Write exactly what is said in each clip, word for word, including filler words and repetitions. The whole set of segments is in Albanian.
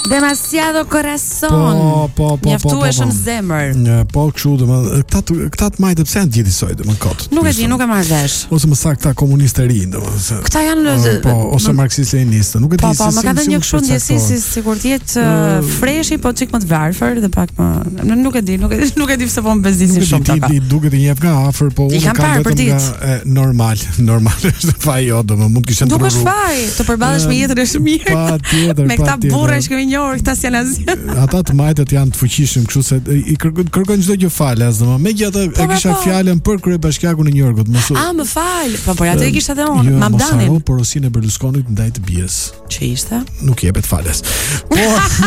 Demasiado corazon. Po, po, po. Mjaftueshëm zemër. Po, kështu domethënë këta këta të majtë pse janë gjithësoj domethënë kot. Nuk e di, nuk e marr vesh. Ose më saktë këta komunistë rinj domethënë. Këta janë po, ose marksist-leninistë, nuk e di si. si. Po, më ka dhënë një kështu ndjesi si sikur të jetë freshi, po çik më të varfër dhe pak më nuk e di, nuk e nuk e di pse po më bezdisin shumë ata. Nuk e di, duket i njeh nga afër, po unë kam vetëm nga normal, normal është faji jo, domethënë mund të kishte ndryshuar. Nuk është faj, të përballesh me jetën është mirë. Patjetër, me këta burrë që kemi njohur, këta janë azh. Ata të majtët janë të fuqishëm, kështu se i kërkojnë çdo gjë falas, domethënë. Megjithatë e kisha fjalën për kryebashkiakun e Njorgut, mos. Ah, më fal. Po po atë e kisha edhe unë, Mamdanin. Jo, porosinë e Berlusconit ndaj të bies. Ç'i ishte? Nuk jepet falas. Po,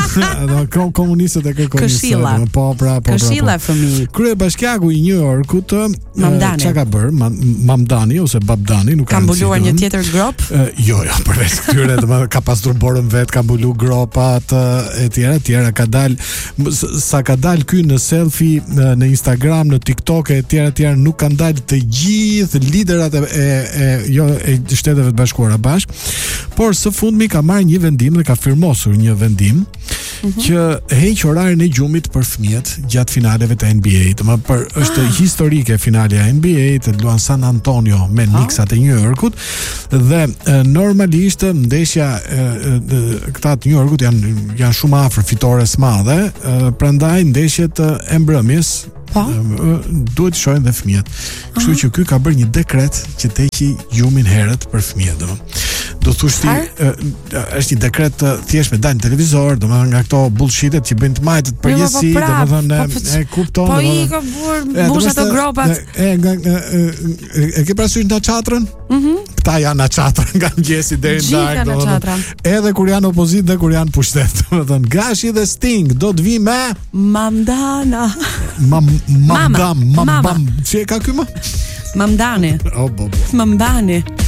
ato komunistët e kërkojnë. Këshilla. Po, pra, po. Këshilla fëmijë. Kryebashkiaku i Njorgut, çka ka bër? Mamdani ose Babdani, nuk ka mbuluar një tjetër grop? Jo, jo, përveç këtyre, domethënë ka pasur borën vet, ka mbuluar gropat e tjera, e tjera ka dal sa ka dal ky në selfie në Instagram, në TikTok e tjera, tjera nuk kanë dalë të gjithë liderat e, e, e jo e Shteteve të Bashkuara bashk, por së fundmi ka marrë një vendim dhe ka firmosur një vendim mm-hmm. që heq orarin e gjumit për fëmijët gjatë finaleve të N B A-t. Më për është ah. historike finalja e N B A-t, luan San Antonio me ah. Knicksat e New Yorkut dhe e, normalisht ndeshja e, e, këta të New Yorkut janë janë shumë afër fitores madhe, e, prandaj ndeshjet e mbrëmjes Po? duhet të shohin dhe fëmijët. Kështu që ky ka bërë një dekret që të heqi gjumin herët për fëmijët, domethënë. Do thosh ti është një dekret thjesht me dalë në televizor, domethënë nga këto bullshitet që bëjnë të majtët për jesi, domethënë e kupton. Po i ka bërë bush ato gropat. E nga e ke parasysh në çatrën? Mhm. Këta janë në çatrën nga mëngjesi deri në darkë, domethënë. Edhe kur janë opozitë dhe kur janë pushtet, domethënë Gashi dhe Sting do të vi me Mamdana. Mam Mamdam, Mam Bam. Çe ka ky më? Mamdani. Oh, bo, bo. Mamdani.